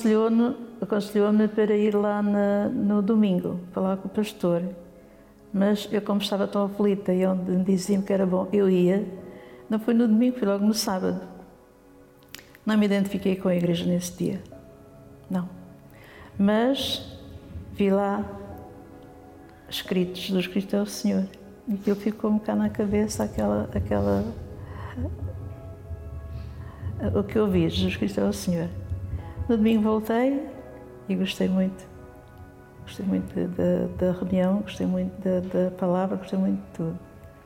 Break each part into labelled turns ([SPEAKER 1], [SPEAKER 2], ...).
[SPEAKER 1] aconselhou-me para ir lá no domingo, falar com o pastor. Mas eu, como estava tão aflita e onde me diziam que era bom, eu ia. Não foi no domingo, fui logo no sábado. Não me identifiquei com a igreja nesse dia. Não. Mas vi lá escrito, Jesus Cristo é o Senhor. E aquilo ficou-me cá na cabeça, o que eu vi, Jesus Cristo é o Senhor. No domingo voltei e gostei muito. Gostei muito da reunião, gostei muito da palavra, gostei muito de tudo.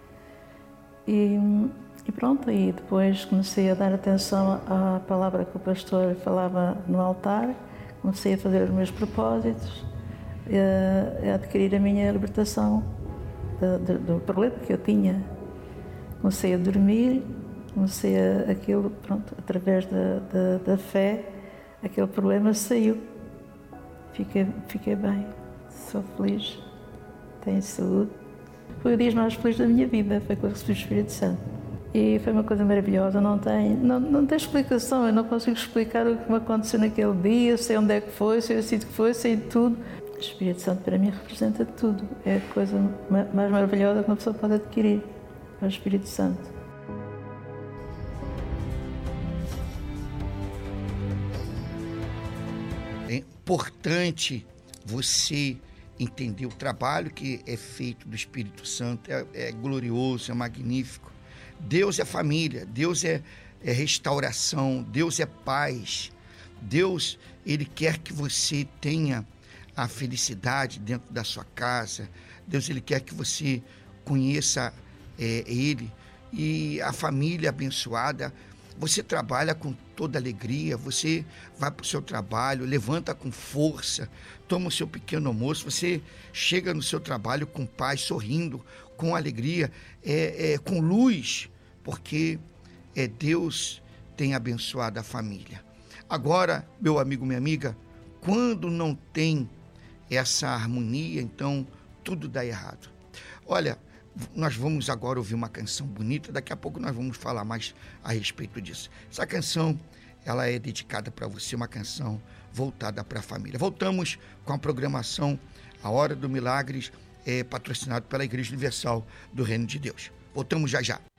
[SPEAKER 1] E pronto, e depois comecei a dar atenção à palavra que o pastor falava no altar, comecei a fazer os meus propósitos, a adquirir a minha libertação do problema que eu tinha. Comecei a dormir, aquilo, pronto, através da fé, aquele problema saiu. Fiquei bem, sou feliz, tenho saúde. Foi o dia mais feliz da minha vida, foi quando recebi o Espírito Santo. E foi uma coisa maravilhosa, não tem explicação, eu não consigo explicar o que me aconteceu naquele dia, sei onde é que foi, sei o sítio que foi, sei tudo. O Espírito Santo para mim representa tudo, é a coisa mais maravilhosa que uma pessoa pode adquirir, é o Espírito Santo.
[SPEAKER 2] É importante você entender o trabalho que é feito do Espírito Santo, é glorioso, é magnífico. Deus é família, Deus é restauração, Deus é paz. Deus, Ele quer que você tenha a felicidade dentro da sua casa. Deus, Ele quer que você conheça Ele e a família abençoada. Você trabalha com toda alegria, você vai para o seu trabalho, levanta com força, toma o seu pequeno almoço, você chega no seu trabalho com paz, sorrindo, com alegria, com luz, porque Deus tem abençoado a família. Agora, meu amigo, minha amiga, quando não tem essa harmonia, então tudo dá errado. Olha, nós vamos agora ouvir uma canção bonita, daqui a pouco nós vamos falar mais a respeito disso. Essa canção, ela é dedicada para você, uma canção voltada para a família. Voltamos com a programação A Hora do Milagres, patrocinado pela Igreja Universal do Reino de Deus. Voltamos já já.